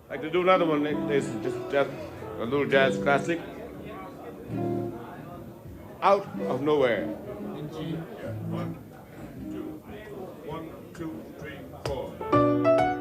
Like to do another one. There's just a little jazz classic. Out of nowhere. In G. Yeah. One.